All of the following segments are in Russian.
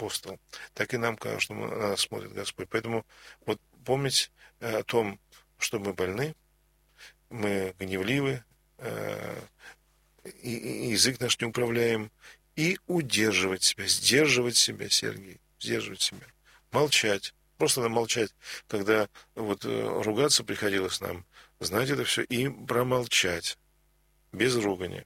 апостол, так и нам каждому на нас смотрит Господь. Поэтому вот помнить о том, что мы больны, мы гневливы, и язык наш не управляем, и удерживать себя, сдерживать себя, Сергей, сдерживать себя, молчать. Просто надо молчать, когда вот ругаться приходилось нам, знать это все и промолчать, без ругани.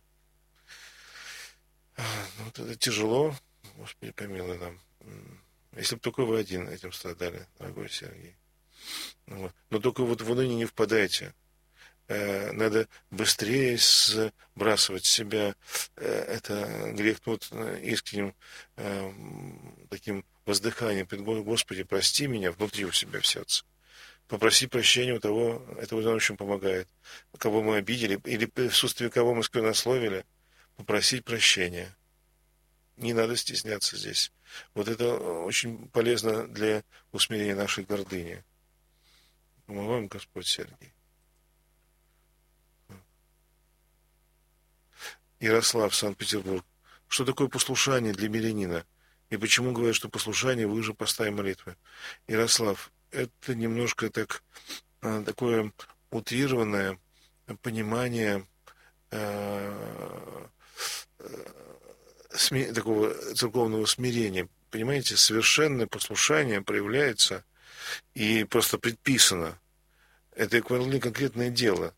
Вот это тяжело, Господи, помилуй нам. Если бы только вы один этим страдали, дорогой Сергей. Вот. Но только вот в уныние не впадайте. Надо быстрее сбрасывать с себя это грех вот искренним таким воздыханием пред Господи, прости меня внутри у себя в сердце. Попроси прощения у того, это нам очень помогает. Кого мы обидели, или в присутствии кого мы сквернословили, попросить прощения. Не надо стесняться здесь. Вот это очень полезно для усмирения нашей гордыни. Помогаем, Господь, Сергей. Ярослав, Санкт-Петербург. Что такое послушание для мирянина? И почему говорят, что послушание выше поста и молитвы? Ярослав, это немножко такое утрированное понимание такого церковного смирения. Понимаете, совершенное послушание проявляется и просто предписано. Это конкретное дело.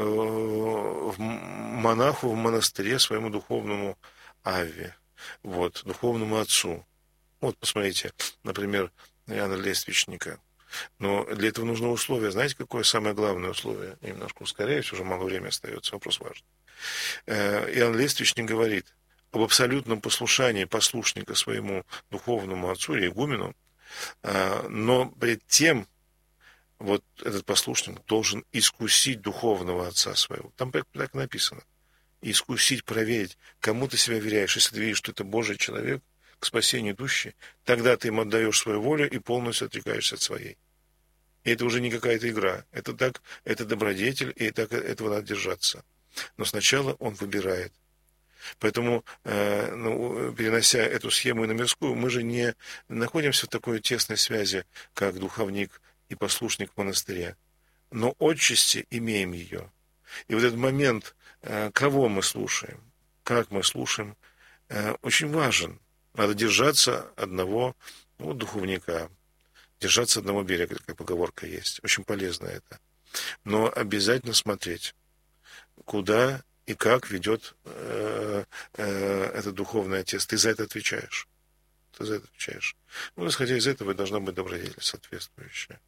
Монаху в монастыре, своему духовному авве, вот, духовному отцу. Вот, посмотрите, например, Иоанна Лествичника. Но для этого нужно условие. Знаете, какое самое главное условие? Я немножко ускоряюсь, уже мало времени остается, вопрос важный. Иоанн Лествичник говорит об абсолютном послушании послушника своему духовному отцу или игумену, но пред тем вот этот послушник должен искусить духовного отца своего. Там так написано. Искусить, проверить, кому ты себя веряешь. Если ты видишь, что это Божий человек, к спасению души, тогда ты ему отдаешь свою волю и полностью отрекаешься от своей. И это уже не какая-то игра. Это так, это добродетель, и так этого надо держаться. Но сначала он выбирает. Поэтому, перенося эту схему и на мирскую, мы же не находимся в такой тесной связи, как духовник и послушник в монастыре. Но отчасти имеем ее. И вот этот момент, кого мы слушаем, как мы слушаем, очень важен. Надо держаться одного духовника, держаться одного берега, такая поговорка есть. Очень полезно это. Но обязательно смотреть, куда и как ведет этот духовный отец. Ты за это отвечаешь. Ты за это отвечаешь. Ну, исходя из этого, должна быть добродетель соответствующая.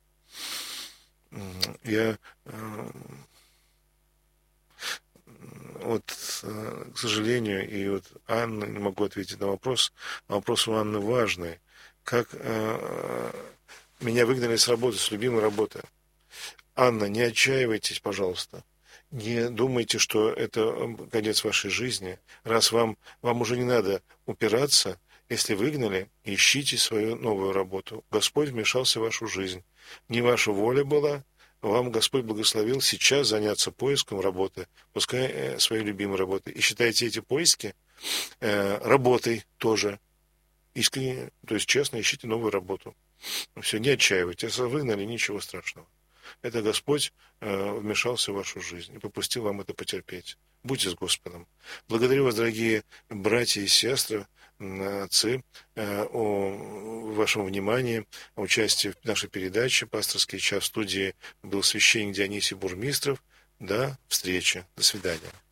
Я к сожалению, и вот Анна, не могу ответить на вопрос, а вопрос у Анны важный. Как меня выгнали с работы, с любимой работы. Анна, не отчаивайтесь, пожалуйста. Не думайте, что это конец вашей жизни. Раз вам уже не надо упираться, если выгнали, ищите свою новую работу. Господь вмешался в вашу жизнь. Не ваша воля была, вам Господь благословил сейчас заняться поиском работы, пускай своей любимой работы. И считайте эти поиски работой тоже. Искренне, то есть честно ищите новую работу. Все, не отчаивайтесь. Если выгнали, ничего страшного. Это Господь вмешался в вашу жизнь и попустил вам это потерпеть. Будьте с Господом. Благодарю вас, дорогие братья и сестры, отцы, о вашем внимании, о участии в нашей передаче «Пасторский час». В студии был священник Дионисий Бурмистров. До встречи. До свидания.